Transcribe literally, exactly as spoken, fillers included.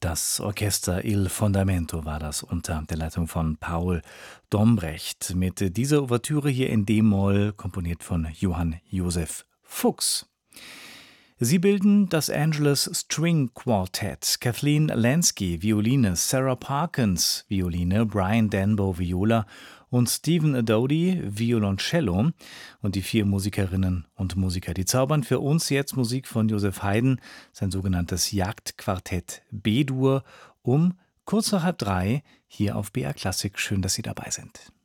Das Orchester Il Fondamento war das unter der Leitung von Paul Dombrecht mit dieser Ouvertüre hier in d-Moll, komponiert von Johann Joseph Fuchs. Sie bilden das Angeles String Quartet, Kathleen Lansky, Violine, Sarah Parkins, Violine, Brian Denbo, Viola und Stephen Adodi, Violoncello. Und die vier Musikerinnen und Musiker, die zaubern für uns jetzt Musik von Joseph Haydn, sein sogenanntes Jagdquartett B-Dur, um kurz nach halb drei hier auf B R Klassik. Schön, dass Sie dabei sind.